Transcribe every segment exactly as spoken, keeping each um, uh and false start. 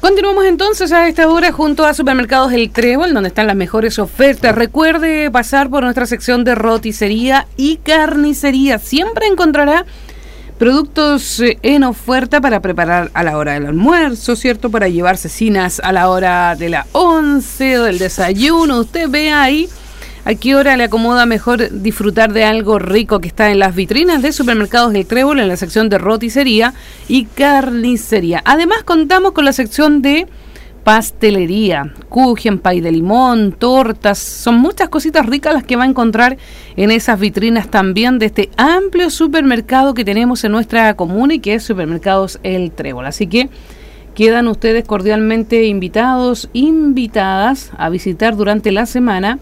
Continuamos entonces a esta hora junto a Supermercados El Trébol, donde están las mejores ofertas. Recuerde pasar por nuestra sección de roticería y carnicería. Siempre encontrará productos en oferta para preparar a la hora del almuerzo, ¿cierto? Para llevar cecinas a la hora de la once o del desayuno. Usted ve ahí a qué hora le acomoda mejor disfrutar de algo rico que está en las vitrinas de Supermercados El Trébol en la sección de roticería y carnicería. Además contamos con la sección de pastelería, kuchen, pay de limón, tortas. Son muchas cositas ricas las que va a encontrar en esas vitrinas también de este amplio supermercado que tenemos en nuestra comuna y que es Supermercados El Trébol. Así que quedan ustedes cordialmente invitados, invitadas a visitar durante la semana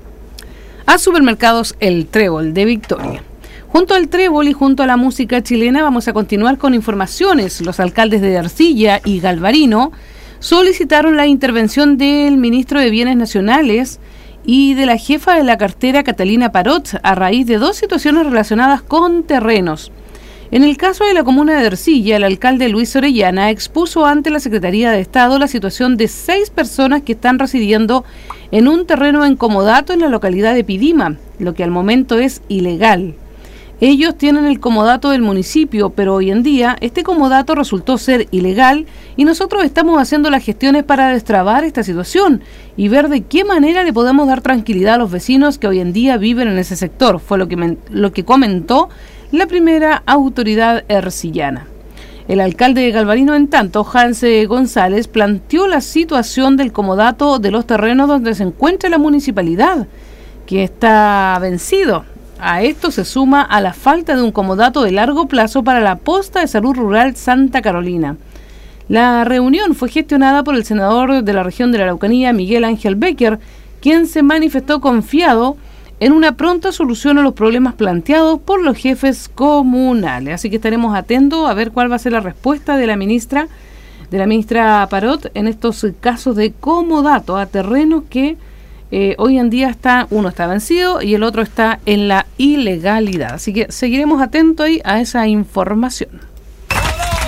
a Supermercados El Trébol de Victoria. Junto al Trébol y junto a la música chilena vamos a continuar con informaciones. Los alcaldes de Ercilla y Galvarino solicitaron la intervención del ministro de Bienes Nacionales y de la jefa de la cartera Catalina Parot a raíz de dos situaciones relacionadas con terrenos. En el caso de la comuna de Ercilla, el alcalde Luis Orellana expuso ante la Secretaría de Estado la situación de seis personas que están residiendo en un terreno en comodato en la localidad de Pidima, lo que al momento es ilegal. Ellos tienen el comodato del municipio, pero hoy en día este comodato resultó ser ilegal y nosotros estamos haciendo las gestiones para destrabar esta situación y ver de qué manera le podemos dar tranquilidad a los vecinos que hoy en día viven en ese sector, fue lo que, me, lo que comentó la primera autoridad ercillana. El alcalde de Galvarino, en tanto, Hanse González, planteó la situación del comodato de los terrenos donde se encuentra la municipalidad, que está vencido. A esto se suma a la falta de un comodato de largo plazo para la posta de salud rural Santa Carolina. La reunión fue gestionada por el senador de la región de la Araucanía, Miguel Ángel Becker, quien se manifestó confiado en una pronta solución a los problemas planteados por los jefes comunales. Así que estaremos atentos a ver cuál va a ser la respuesta de la ministra, de la ministra Parot en estos casos de comodato a terrenos que Eh, hoy en día está, uno está vencido y el otro está en la ilegalidad. Así que seguiremos atentos ahí a esa información.